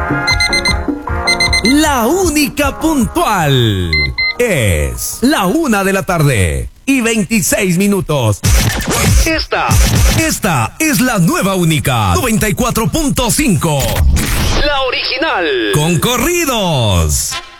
La única puntual es la 1:26 PM. Esta es la nueva única 94.5. La original. Con corridos.